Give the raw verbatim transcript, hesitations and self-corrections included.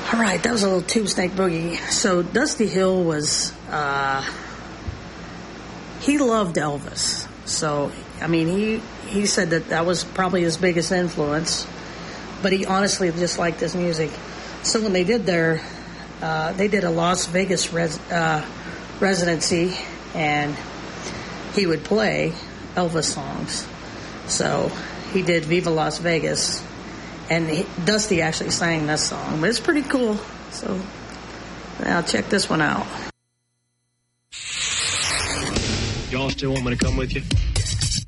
All right, that was a little Tube Snake Boogie. So Dusty Hill was, uh, he loved Elvis. So, I mean, he, he said that that was probably his biggest influence, but he honestly just liked his music. So when they did their, uh, they did a Las Vegas res, uh, residency, and he would play Elvis songs. So he did Viva Las Vegas, and he, Dusty actually sang this song, but it's pretty cool. So now check this one out. Y'all still want me to come with you?